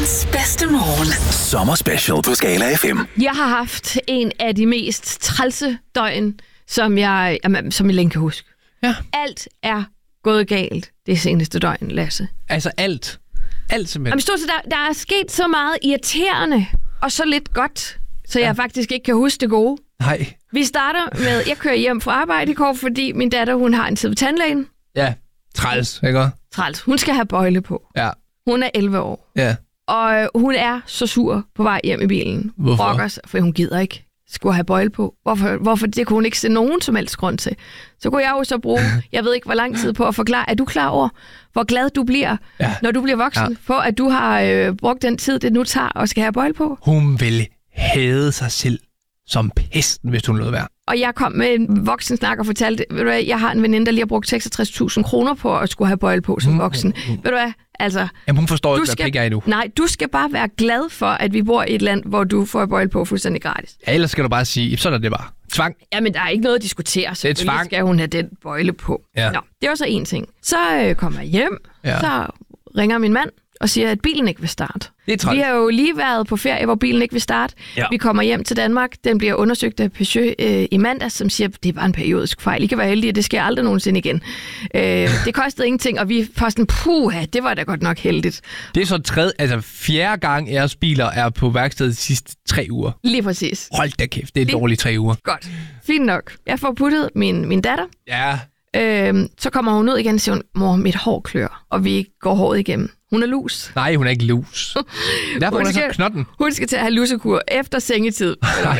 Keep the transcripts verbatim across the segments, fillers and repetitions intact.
Verdens bedste morgen. Sommer special på Skala F M. Jeg har haft en af de mest trælse døgn, som jeg, jamen, som jeg længe kan huske. Ja. Alt er gået galt det seneste døgn, Lasse. Altså alt. Alt simpelthen. Jamen, stort set, der, der er sket så meget irriterende og så lidt godt, så ja. jeg faktisk ikke kan huske det gode. Nej. Vi starter med, jeg kører hjem fra arbejde i går, fordi min datter, hun har en tid ved tandlægen. Ja. Træls, ikke? Træls. Hun skal have bøjle på. Ja. Hun er elleve år. Ja. Og hun er så sur på vej hjem i bilen. Hvorfor? Rokkers, for hun gider ikke skulle have bøjle på. Hvorfor? Hvorfor? Det kunne hun ikke se nogen som helst grund til. Så kunne jeg jo så bruge, jeg ved ikke hvor lang tid på at forklare, er du klar over, hvor glad du bliver, ja. når du bliver voksen, ja. for at du har øh, brugt den tid, det nu tager og skal have bøjle på? Hun vil hade sig selv som pesten, hvis hun lod være. Og jeg kom med en voksen snak og fortalte, ved du hvad, jeg har en veninde, der lige har brugt seksogtres tusind kroner på at skulle have bøjle på som voksen. Mm, mm, mm. Ved du hvad, altså... Jamen hun forstår ikke, skal, hvad penge er endnu. Nej, du skal bare være glad for, at vi bor i et land, hvor du får bøjle på fuldstændig gratis. Ja, ellers skal du bare sige, sådan er det bare. Tvang. Jamen, der er ikke noget at diskutere, så tvang. skal hun have den bøjle på. Ja. Nå, det var så en ting. Så øh, kommer jeg hjem, ja. så ringer min mand og siger, at bilen ikke vil starte. Det er træls. Vi har jo lige været på ferie, hvor bilen ikke vil starte. Ja. Vi kommer hjem til Danmark. Den bliver undersøgt af Peugeot øh, i mandag, som siger, at det er bare en periodisk fejl. I kan være heldige, det sker aldrig nogensinde igen. Øh, det kostede ingenting, og vi får sådan, puha, det var da godt nok heldigt. Det er så tredje, altså fjerde gang, jeres biler er på værkstedet de sidste tre uger. Lige præcis. Hold da kæft, det er dårligt tre uger. Godt. Fint nok. Jeg får puttet min, min datter. Ja. Øh, så kommer hun ud igen og siger, hun, mor, mit hår klør, og vi går håret igennem. Hun er lus. Nej, hun er ikke lus. Derfor hun er så knotten. Hun skal til at have lusekur efter sengetid.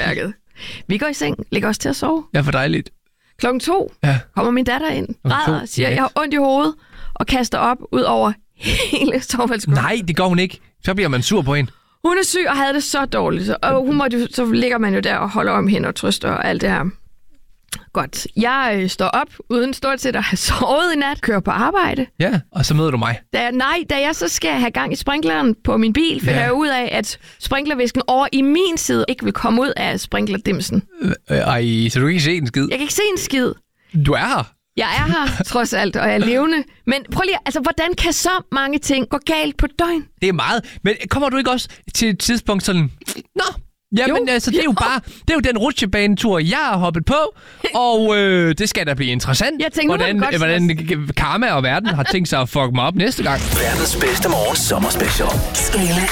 Vi går i seng, lægger os til at sove. Ja, for dejligt. Klokken to ja. kommer min datter ind, græder, siger, jeg har ondt i hovedet, og kaster op ud over hele soveværelsesgulvet. Nej, det går hun ikke. Så bliver man sur på hende. Hun er syg og havde det så dårligt. Og hun måtte, så ligger man jo der og holder om hende og trøster og alt det her. Godt. Jeg øh, står op, uden stort set at have sovet i nat, kører på arbejde. Ja, og så møder du mig. Da, nej, da jeg så skal have gang i sprinkleren på min bil, finder ja. jeg ud af, at sprinklervæsken over i min side ikke vil komme ud af sprinklerdimsen. Øh, ej, så du kan ikke se en skid? Jeg kan ikke se en skid. Du er her. Jeg er her, trods alt, og jeg er levende. Men prøv lige, altså, hvordan kan så mange ting gå galt på et døgn? Det er meget. Men kommer du ikke også til et tidspunkt sådan, nå, jamen altså, det er jo, jo bare, det er jo den rutsjebanetur, jeg har hoppet på, og øh, det skal da blive interessant, jeg tænker, hvordan, hvordan karma og verden har tænkt sig at fuck mig op næste gang. Verdens bedste morgen sommer special. Skala